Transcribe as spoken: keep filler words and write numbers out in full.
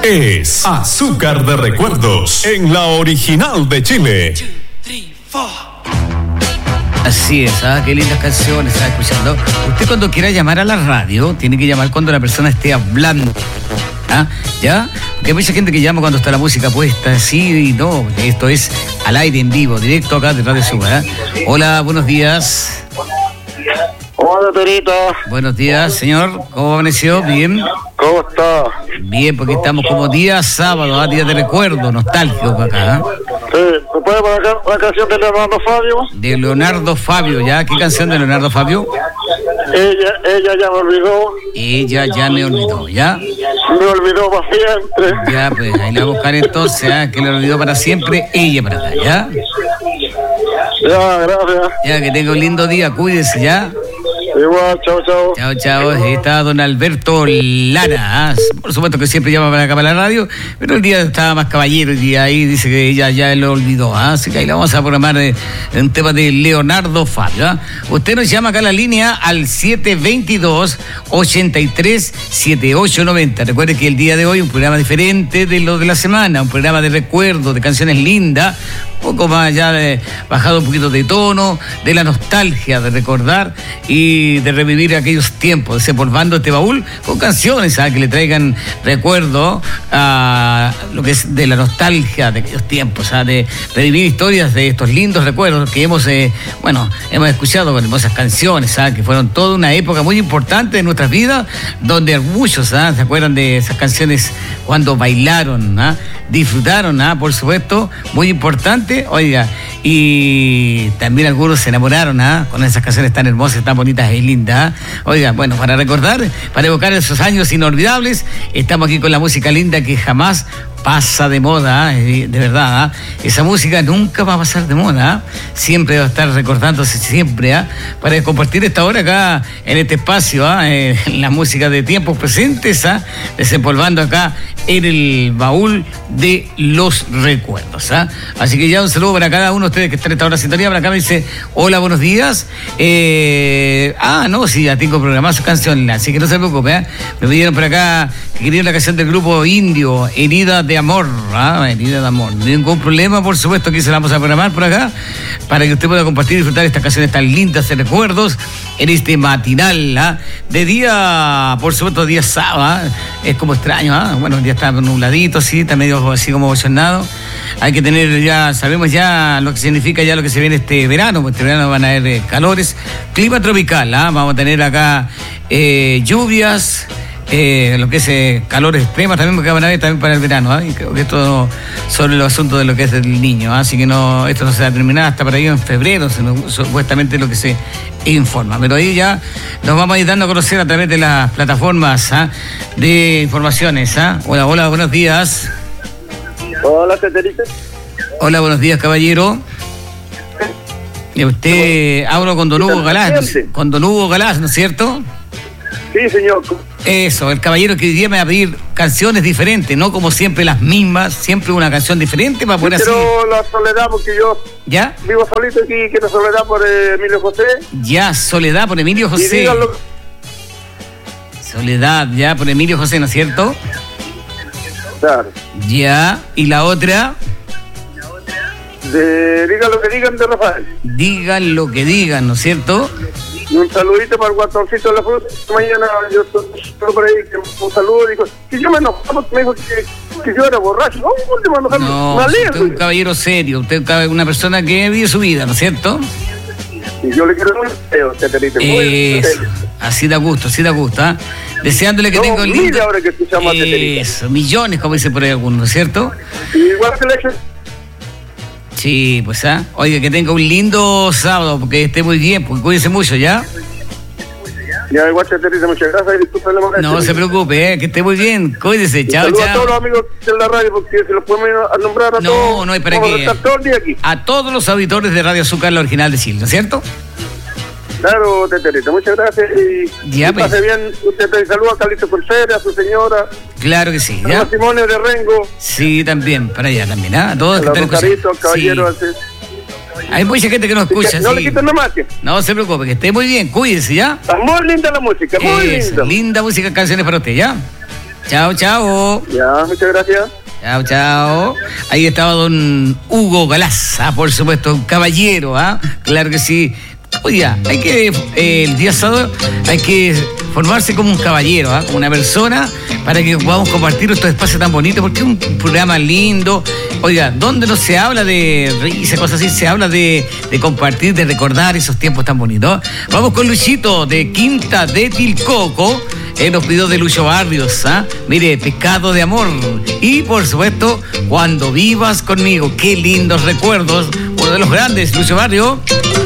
es Azúcar de Recuerdos en la original de Chile. Así es, ¿ah? Qué lindas canciones está escuchando. Usted cuando quiera llamar a la radio, tiene que llamar cuando la persona esté hablando. ¿Ah? ¿Ya? Porque hay mucha gente que llama cuando está la música puesta, sí y no. Esto es al aire, en vivo, directo acá de Radio Azúcar. ¿eh? Hola, buenos días. Hola, Perito. Buenos días, señor. ¿Cómo amaneció? ¿Bien? ¿Cómo está? Bien, porque estamos como día sábado, ¿ah? Día de recuerdo, nostálgico acá. ¿eh? Sí, ¿me puede poner acá una canción de Leonardo Fabio? De Leonardo Fabio, ¿ya? ¿Qué canción de Leonardo Fabio? Ella, ella ya me olvidó. Ella ya me olvidó, ¿ya? Me olvidó para siempre. Ya, pues, ahí la voy a buscar entonces, ¿ah? Que le olvidó para siempre, ella para acá, ¿ya? Ya, gracias. Ya, que tenga un lindo día, cuídese, ¿ya? Igual, chao, chao. Chao, chao. Ahí está don Alberto Lara. ¿ah? Por supuesto que siempre llama para acá para la radio, pero el día estaba más caballero y ahí dice que ella ya lo olvidó. ¿ah? Así que ahí la vamos a programar eh, un tema de Leonardo Fabio. ¿ah? Usted nos llama acá a la línea al siete dos dos, ocho tres, siete ocho nueve cero. Recuerde que el día de hoy un programa diferente de lo de la semana, un programa de recuerdo, de canciones lindas, un poco más allá de bajado un poquito de tono, de la nostalgia, de recordar y de revivir aquellos tiempos, desempolvando este baúl con canciones ¿ah? que le traigan recuerdo a lo que es de la nostalgia de aquellos tiempos, ¿ah? de revivir historias de estos lindos recuerdos que hemos, eh, bueno, hemos escuchado con hermosas canciones, ¿ah? que fueron toda una época muy importante de nuestras vidas, donde muchos ¿ah? se acuerdan de esas canciones cuando bailaron, ¿ah? disfrutaron, ¿ah? por supuesto, muy importante, oiga, y también algunos se enamoraron ¿ah? con esas canciones tan hermosas, tan bonitas y lindas. ¿ah? Oiga, bueno, para recordar, para evocar esos años inolvidables, estamos aquí con la música linda que jamás pasa de moda, ¿eh? de verdad, ¿eh? esa música nunca va a pasar de moda, ¿eh? siempre va a estar recordándose siempre, ¿eh? para compartir esta hora acá en este espacio, ¿eh? en la música de tiempos presentes, ¿eh? desempolvando acá en el baúl de los recuerdos. ¿eh? Así que ya un saludo para cada uno de ustedes que está en esta hora de sintonía. Para acá me dice, hola, buenos días. Eh, ah, no, sí, ya tengo programada su canción, así que no se preocupe. ¿eh? Me pidieron por acá que querían la canción del grupo Indio, Herida de Amor, ¿ah? Herida de Amor. Ningún problema, por supuesto, que se la vamos a programar por acá para que usted pueda compartir y disfrutar estas canciones tan lindas de recuerdos en este matinal, ¿ah? de día, por supuesto, día sábado. ¿eh? Es como extraño, ¿ah? bueno, el día está nubladito, sí, está medio así como bochornado. Hay que tener ya, sabemos ya lo que significa ya lo que se viene este verano, porque este verano van a haber eh, calores, clima tropical, ¿ah? vamos a tener acá eh, lluvias. Eh, lo que es eh, calores extremas también, porque van a haber también para el verano, ¿eh? y creo que esto sobre los asuntos de lo que es el niño, ¿eh? así que no, esto no se va a terminar hasta para ahí en febrero, sino, supuestamente lo que se informa, pero ahí ya nos vamos a ir dando a conocer a través de las plataformas ¿eh? de informaciones. ¿eh? Hola, hola, buenos días. Hola, Caterina. Hola, buenos días, caballero. Y usted habla con don Hugo Galás, con don Hugo Galás, ¿no es cierto? Sí, señor. Eso, el caballero que hoy día me va a pedir canciones diferentes, no como siempre las mismas, siempre una canción diferente para poder así. Quiero la Soledad porque yo ¿Ya? vivo solito aquí, quiero Soledad por eh, Emilio José. Ya, Soledad por Emilio José. Y díganlo. Soledad, ya, por Emilio José, ¿no es cierto? Claro. Ya, y la otra. De, digan lo que digan de Rafael. Digan lo que digan, ¿no es cierto? Y un saludito para el guatoncito de la fruta. Mañana yo estoy por ahí, que un saludo, dijo, que yo me enojaba porque me dijo que, que yo era borracho. No, ¿cómo te van a enojar? No, usted es un caballero serio, usted es una persona que vive su vida, ¿no es cierto? Y yo le quiero un deseo, Caterina. Eso, así da gusto, así da gusto, ¿ah? ¿eh? Deseándole que no, tenga un lindo... ahora que escuchamos a Eso, millones, como dice por ahí algunos, ¿no es cierto? Igual que le Sí, pues, ¿ah? ¿eh? Oiga, que tenga un lindo sábado, porque esté muy bien, porque cuídense mucho, ¿ya? Ya, igual, Caterina, muchas gracias y disculpen la molestia. No se preocupe, ¿eh? Que esté muy bien, cuídese, chao, chao. Saludos a todos los amigos de la radio, porque se los podemos a nombrar a no, todos. No, no hay para qué. Todo el día aquí. A todos los auditores de Radio Azúcar, la original de Chile, ¿no es cierto? Claro, Teterita, muchas gracias y ya, que pase bien. Usted te saluda a Carlito Contreras, a su señora. Claro que sí. A los Simones de Rengo. Sí, también, para allá también, ¿ah? ¿eh? Todos a los Caritos, caballeros. Sí. Hay mucha gente que nos escucha. No sí. le quiten la magia. No se preocupe, que esté muy bien, cuídese, ¿ya? Está muy linda la música, muy Eso, linda. Linda música, canciones para usted, ¿ya? Chao, chao. Ya, muchas gracias. Chao, chao. Ahí estaba don Hugo Galaza, por supuesto, un caballero, ¿ah? Claro que sí. Oiga, hay que, eh, el día sábado hay que formarse como un caballero, ¿ah? Como una persona, para que podamos compartir estos espacios tan bonitos, porque es un programa lindo. Oiga, donde no se habla de risa, cosas así, se habla de, de compartir, de recordar esos tiempos tan bonitos. Vamos con Luchito de Quinta de Tilcoco. En los videos de Lucho Barrios, ¿ah? Mire, Pecado de Amor. Y por supuesto, Cuando Vivas Conmigo. Qué lindos recuerdos. Uno de los grandes, Lucho Barrios.